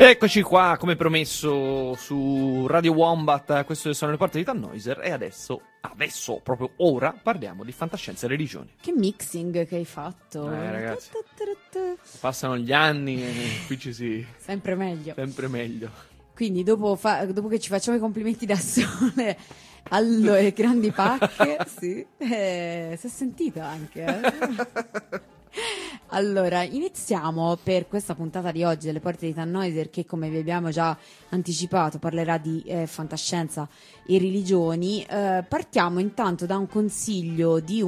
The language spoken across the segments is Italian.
Eccoci qua, come promesso, su Radio Wombat. Queste sono le porte di Tannhäuser. E adesso, proprio ora, parliamo di fantascienza e religioni. Che mixing che hai fatto. Ragazzi, passano gli anni e qui ci si... Sempre meglio. Sempre meglio. Quindi dopo che ci facciamo i complimenti da sole alle grandi pacche, sì, si è sentita anche. Allora, iniziamo per questa puntata di oggi delle porte di Tannhäuser, che come vi abbiamo già anticipato parlerà di fantascienza e religioni. Partiamo intanto da un consiglio di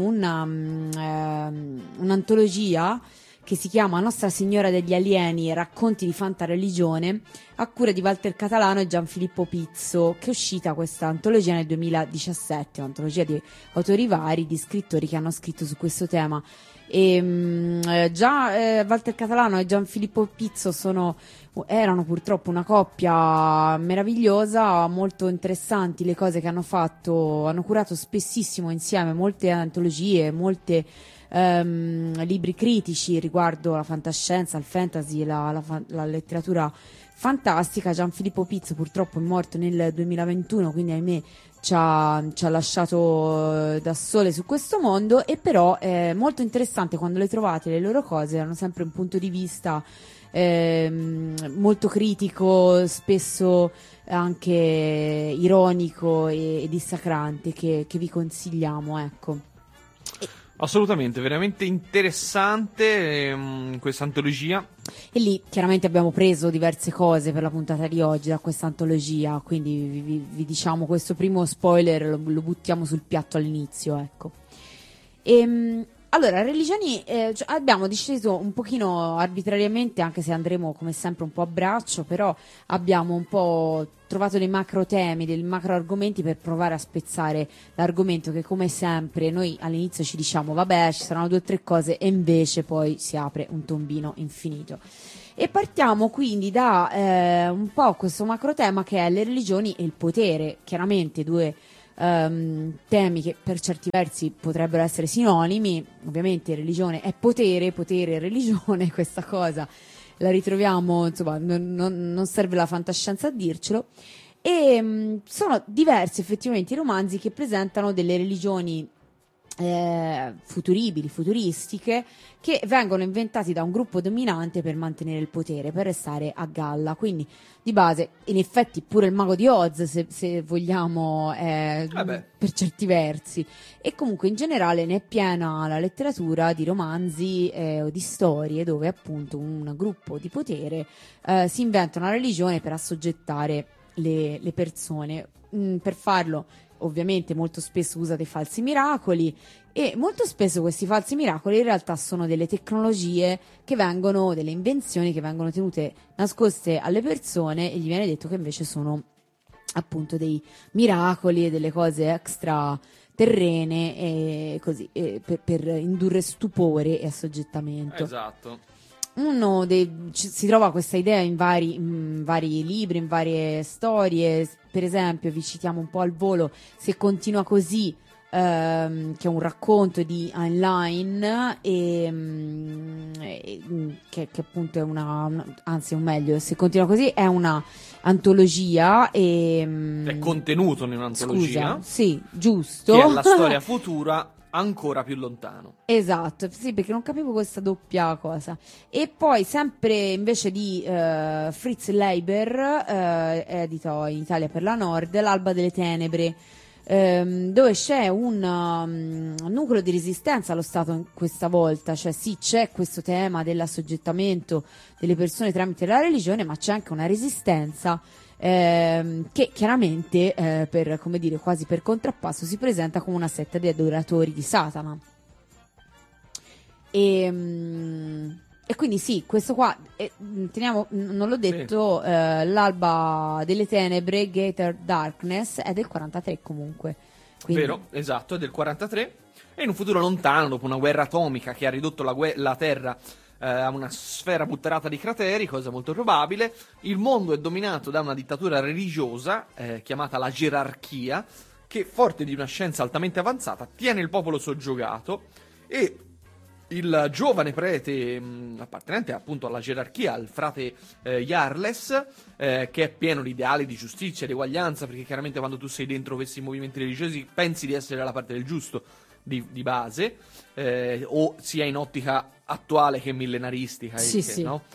un'antologia che si chiama Nostra Signora degli Alieni, racconti di fantareligione, a cura di Walter Catalano e Gianfilippo Pizzo, che è uscita questa antologia nel 2017, un'antologia di autori vari, di scrittori che hanno scritto su questo tema. E già Walter Catalano e Gianfilippo Pizzo erano purtroppo una coppia meravigliosa, molto interessanti le cose che hanno fatto, hanno curato spessissimo insieme molte antologie, molte libri critici riguardo la fantascienza, il fantasy e la letteratura fantastica. Gianfilippo Pizzo purtroppo è morto nel 2021, quindi ahimè ci ha lasciato da sole su questo mondo, e però è molto interessante quando le trovate le loro cose, hanno sempre un punto di vista molto critico, spesso anche ironico e dissacrante, che vi consigliamo, ecco. Assolutamente, veramente interessante questa antologia. E lì chiaramente abbiamo preso diverse cose per la puntata di oggi da questa antologia, quindi vi diciamo questo primo spoiler, lo buttiamo sul piatto all'inizio, ecco. Allora, religioni, abbiamo deciso un pochino arbitrariamente, anche se andremo come sempre un po' a braccio, però abbiamo un po' trovato dei macro temi, dei macro argomenti per provare a spezzare l'argomento, che come sempre noi all'inizio ci diciamo vabbè, ci saranno 2 o 3 cose, e invece poi si apre un tombino infinito. E partiamo quindi da un po' questo macro tema che è le religioni e il potere, chiaramente 2 temi che per certi versi potrebbero essere sinonimi. Ovviamente religione è potere, potere è religione, questa cosa la ritroviamo, insomma, non serve la fantascienza a dircelo. E sono diversi effettivamente i romanzi che presentano delle religioni futuribili, futuristiche, che vengono inventati da un gruppo dominante per mantenere il potere, per restare a galla. Quindi di base, in effetti, pure il mago di Oz, se vogliamo, per certi versi. E comunque in generale ne è piena la letteratura di romanzi o di storie dove appunto un gruppo di potere si inventa una religione per assoggettare le persone. Per farlo ovviamente molto spesso usa dei falsi miracoli, e molto spesso questi falsi miracoli in realtà sono delle tecnologie che vengono, delle invenzioni che vengono tenute nascoste alle persone, e gli viene detto che invece sono appunto dei miracoli e delle cose extra terrene, e così per indurre stupore e assoggettamento. Esatto. Si trova questa idea in vari libri, in varie storie. Per esempio, vi citiamo un po' al volo Se continua così, che è un racconto di Heinlein, che appunto è anzi, o meglio, Se continua così è una antologia, è contenuto in un'antologia. Scusa, sì, giusto. Che è la storia futura ancora più lontano. Esatto, sì, perché non capivo questa doppia cosa. E poi sempre invece di Fritz Leiber, edito in Italia per la Nord, L'alba delle tenebre, dove c'è un nucleo di resistenza allo Stato questa volta, cioè sì, c'è questo tema dell'assoggettamento delle persone tramite la religione, ma c'è anche una resistenza che chiaramente per, come dire, quasi per contrappasso si presenta come una setta di adoratori di Satana. E quindi sì, questo qua teniamo, non l'ho detto, sì. L'alba delle tenebre, Greater Darkness, è del 43 comunque. Quindi... Vero, esatto, è del 43, e in un futuro lontano, dopo una guerra atomica che ha ridotto la Terra a una sfera butterata di crateri, cosa molto probabile, il mondo è dominato da una dittatura religiosa chiamata la gerarchia, che, forte di una scienza altamente avanzata, tiene il popolo soggiogato, e il giovane prete appartenente appunto alla gerarchia, il frate Jarles, che è pieno di ideali di giustizia, di eguaglianza, perché chiaramente quando tu sei dentro questi movimenti religiosi pensi di essere dalla parte del giusto di base, o sia in ottica attuale che millenaristica, Sì. no?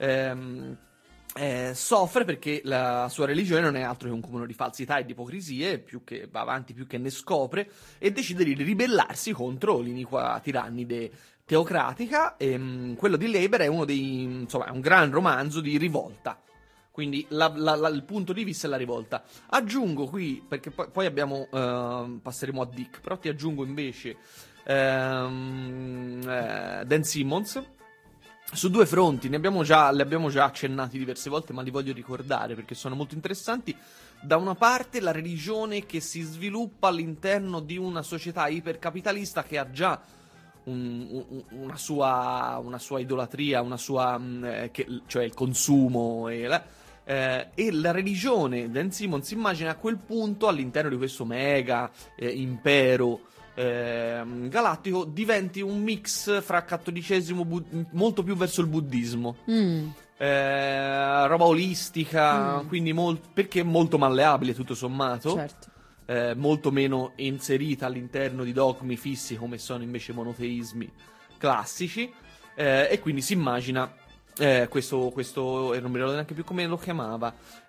Soffre perché la sua religione non è altro che un cumulo di falsità e di ipocrisie, più che va avanti più che ne scopre, e decide di ribellarsi contro l'iniqua tirannide teocratica. E quello di Leiber è uno dei, insomma, è un gran romanzo di rivolta, quindi il punto di vista è la rivolta. Aggiungo qui, perché poi abbiamo passeremo a Dick, però ti aggiungo invece Dan Simmons. Su due fronti, li abbiamo già accennati diverse volte, ma li voglio ricordare perché sono molto interessanti. Da una parte la religione che si sviluppa all'interno di una società ipercapitalista che ha già una sua idolatria, cioè il consumo e la religione. Dan Simmons immagina a quel punto all'interno di questo mega impero galattico diventi un mix fra cattolicesimo molto più verso il buddismo, roba olistica, quindi perché è molto malleabile tutto sommato, Certo. molto meno inserita all'interno di dogmi fissi come sono invece i monoteismi classici, e quindi si immagina questo e non mi ricordo neanche più come lo chiamava,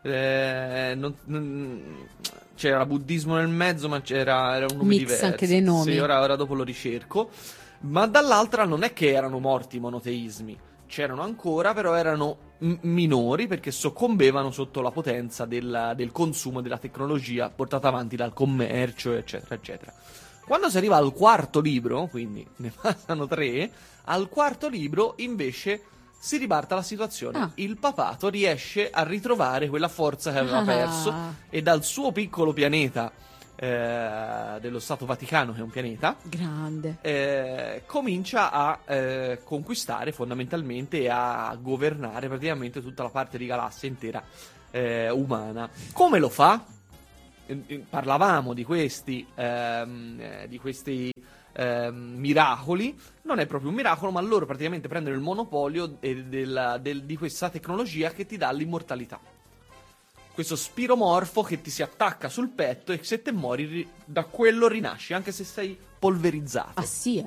c'era buddismo nel mezzo, ma era un nome Mix diverso anche dei nomi. sì, ora dopo lo ricerco. Ma dall'altra non è che erano morti i monoteismi, c'erano ancora, però erano minori perché soccombevano sotto la potenza del consumo della tecnologia portata avanti dal commercio, eccetera eccetera. Quando si arriva al quarto libro, quindi ne passano 3, al quarto libro invece si ribalta la situazione. Il papato riesce a ritrovare quella forza che aveva perso e dal suo piccolo pianeta dello Stato Vaticano, che è un pianeta grande, comincia a conquistare fondamentalmente e a governare praticamente tutta la parte di galassia intera umana. Come lo fa? Parlavamo di questi miracoli. Non è proprio un miracolo, ma loro praticamente prendono il monopolio di questa tecnologia che ti dà l'immortalità. Questo spiromorfo che ti si attacca sul petto e se te muori da quello rinasci, anche se sei polverizzato. Ah sì,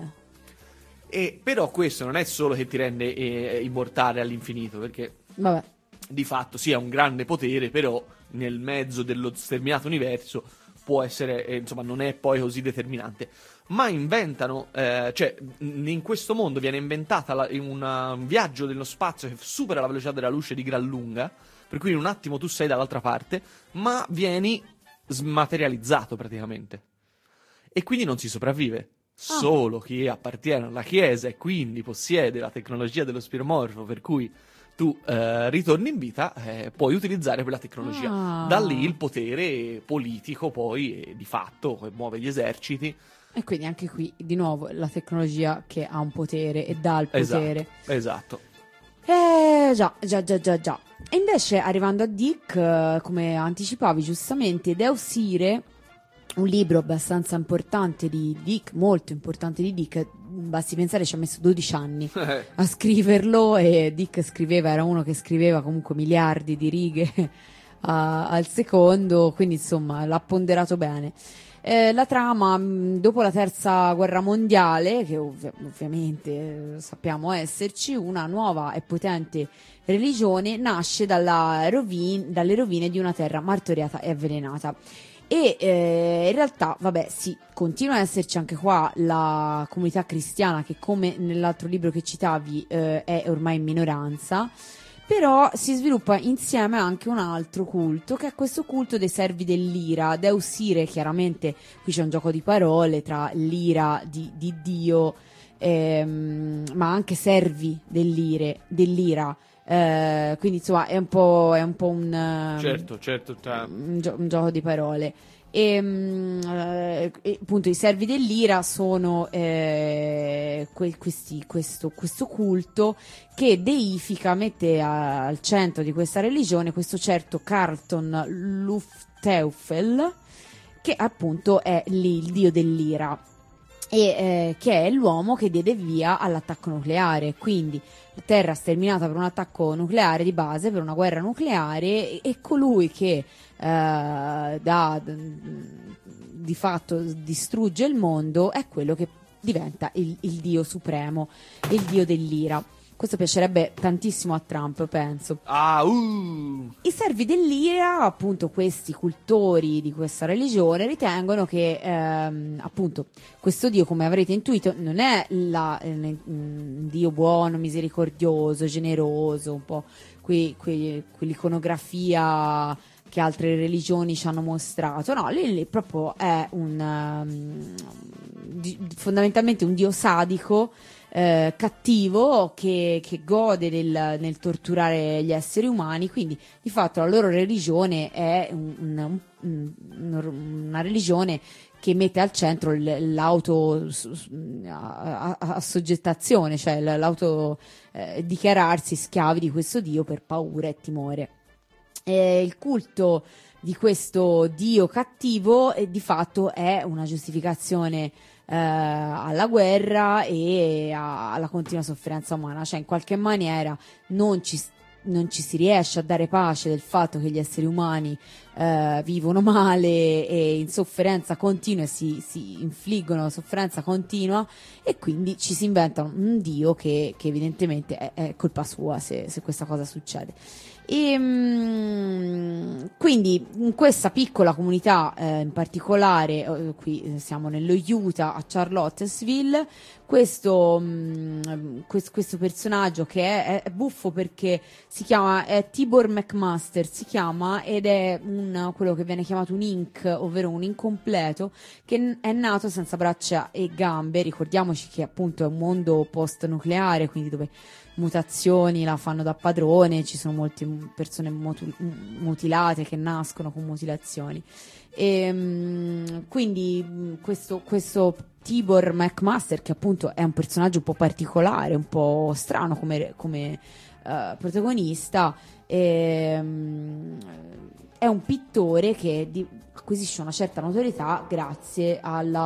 E però questo non è solo che ti rende immortale all'infinito, perché vabbè, di fatto sì, è un grande potere, però nel mezzo dello sterminato universo può essere, insomma, non è poi così determinante. Ma inventano, cioè in questo mondo viene inventata un viaggio dello spazio che supera la velocità della luce di gran lunga, per cui in un attimo tu sei dall'altra parte, ma vieni smaterializzato praticamente. E quindi non si sopravvive. Solo chi appartiene alla Chiesa e quindi possiede la tecnologia dello spiromorfo, per cui tu ritorni in vita, puoi utilizzare quella tecnologia. Da lì il potere politico poi di fatto muove gli eserciti. E quindi anche qui di nuovo la tecnologia che ha un potere e dà il potere. Esatto. Già. E invece arrivando a Dick, come anticipavi giustamente, Deus Irae, un libro abbastanza importante di Dick, molto importante di Dick, basti pensare ci ha messo 12 anni a scriverlo, e Dick era uno che scriveva comunque miliardi di righe al secondo, quindi insomma l'ha ponderato bene. La trama, dopo la terza guerra mondiale, che ovviamente sappiamo esserci, una nuova e potente religione nasce dalle rovine di una terra martoriata e avvelenata. E in realtà, vabbè, sì, continua ad esserci anche qua la comunità cristiana che, come nell'altro libro che citavi, è ormai in minoranza. Però si sviluppa insieme anche un altro culto, che è questo culto dei servi dell'ira. Deus Irae, chiaramente qui c'è un gioco di parole tra l'ira di Dio, ma anche servi dell'ira. Quindi insomma è un po' un certo, un gioco di parole. E appunto i servi dell'ira sono questo culto che deifica, mette al centro di questa religione questo certo Carlton Luftteufel, che appunto è lì il dio dell'ira. e che è l'uomo che diede via all'attacco nucleare. Quindi la Terra sterminata per un attacco nucleare di base, per una guerra nucleare, e colui che di fatto distrugge il mondo è quello che diventa il dio supremo, il dio dell'ira. Questo piacerebbe tantissimo a Trump, penso. I servi dell'ira, appunto questi cultori di questa religione, ritengono che appunto questo dio, come avrete intuito, non è un dio buono, misericordioso, generoso, un po' quell'iconografia che altre religioni ci hanno mostrato. No, lì proprio è fondamentalmente un dio sadico, cattivo, che gode nel torturare gli esseri umani. Quindi di fatto la loro religione è una religione che mette al centro l'assoggettazione, cioè l'auto dichiararsi schiavi di questo dio per paura e timore. Il culto di questo dio cattivo di fatto è una giustificazione alla guerra e alla continua sofferenza umana, cioè in qualche maniera non ci si riesce a dare pace del fatto che gli esseri umani vivono male e in sofferenza continua e si infliggono sofferenza continua, e quindi ci si inventa un dio che evidentemente è colpa sua se questa cosa succede. E quindi in questa piccola comunità, in particolare qui siamo nello Utah, a Charlottesville, questo personaggio che è buffo perché è Tibor McMaster, si chiama, ed è quello che viene chiamato un Inc, ovvero un incompleto, che è nato senza braccia e gambe. Ricordiamoci che appunto è un mondo post-nucleare, quindi dove mutazioni la fanno da padrone, ci sono molte persone mutilate che nascono con mutilazioni, e quindi questo Tibor McMaster, che appunto è un personaggio un po' particolare, un po' strano come protagonista, è un pittore che acquisisce una certa notorietà grazie alla